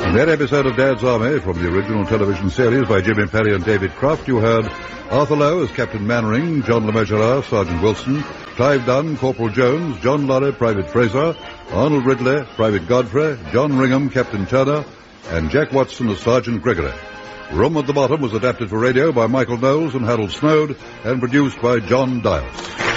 In that episode of Dad's Army, from the original television series by Jimmy Perry and David Croft, you heard Arthur Lowe as Captain Mannering, John Le Mesurier, Sergeant Wilson, Clive Dunn, Corporal Jones, John Lorry, Private Fraser, Arnold Ridley, Private Godfrey, John Ringham, Captain Turner, and Jack Watson as Sergeant Gregory. Room at the Bottom was adapted for radio by Michael Knowles and Harold Snowd and produced by John Dias.